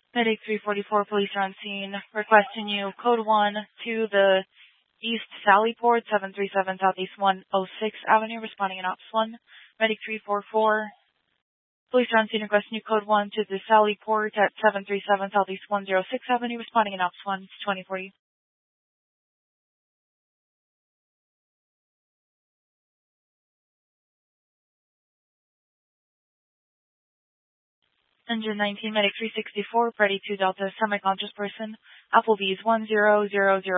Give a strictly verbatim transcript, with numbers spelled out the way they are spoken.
Medic three forty-four, police are on scene, requesting you code one to the East Sallyport, seven three seven Southeast one oh six Avenue, responding in Ops one. Medic three forty-four, police are on scene, requesting you code one to the Sallyport at seven three seven Southeast one oh six Avenue, responding in Ops one. It's twenty forty. Engine nineteen, Medic three sixty-four, Freddy two Delta, semi-conscious person, Applebee's one zero zero zero.